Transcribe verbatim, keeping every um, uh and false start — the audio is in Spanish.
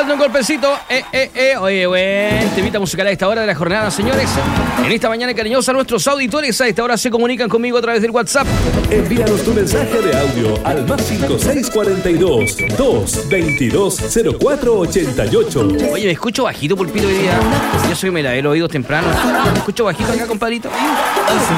escuchando un golpecito. Eh, eh, eh. Oye, buen temita musical a esta hora de la jornada, señores. En esta mañana cariñosa, nuestros auditores a esta hora se comunican conmigo a través del WhatsApp. Envíanos tu mensaje de audio al más cinco seis cuatro dos, dos veintidós, cero cuatro ochenta y ocho. Oye, me escucho bajito, Pulpito, hoy día. Yo soy me lavé los oídos temprano. Me escucho bajito acá, compadrito.